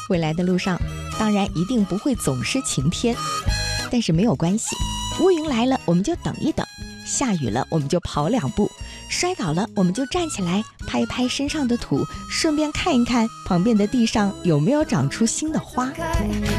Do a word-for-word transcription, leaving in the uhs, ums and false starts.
未来的路上当然一定不会总是晴天，但是没有关系，乌云来了我们就等一等，下雨了我们就跑两步，摔倒了我们就站起来拍一拍身上的土，顺便看一看旁边的地上有没有长出新的花。